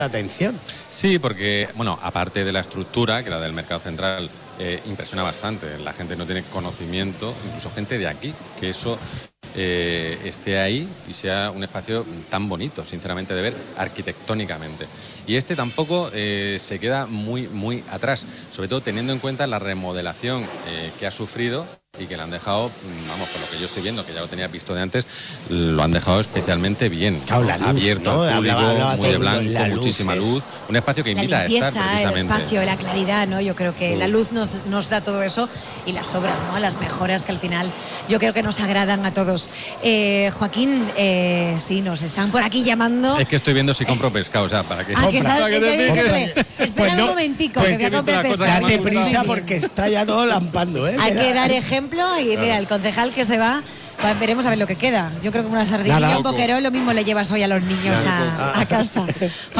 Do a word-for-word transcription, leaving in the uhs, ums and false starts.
atención. Sí, porque, bueno, aparte de la estructura, que la del Mercado Central eh, impresiona bastante, la gente no tiene conocimiento, incluso gente de aquí, que eso eh, esté ahí y sea un espacio tan bonito, sinceramente, de ver arquitectónicamente. Y este tampoco eh, se queda muy, muy atrás, sobre todo teniendo en cuenta la remodelación eh, que ha sufrido y que le han dejado, vamos, por lo que yo estoy viendo, que ya lo tenía visto de antes, lo han dejado especialmente bien. Claro, la luz, abierto ¿no? al público, Hablaba- hablaba muy de de blanco, la luz, muchísima es- luz, un espacio que La invita a limpieza, estar el precisamente. espacio, la claridad, ¿no? Yo creo que Sí. la luz nos, nos da todo eso y las obras, ¿no? Las mejoras que al final yo creo que nos agradan a todos. Eh, Joaquín, eh, sí, nos están por aquí llamando. Es que estoy viendo si compro pescado, o sea, para que... Ah, que estás, para que que te te piques. dice, espera Pues no, un momentico, pues que voy a que he visto comprar las cosas que pescado. me Date han gustado. prisa Muy bien. porque está ya todo lampando, ¿eh? Hay Queda- que dar ejemplo y mira, el concejal que se va, pues veremos a ver lo que queda. Yo creo que una sardinilla, Nada. un boquerón, lo mismo le llevas hoy a los niños a, a casa.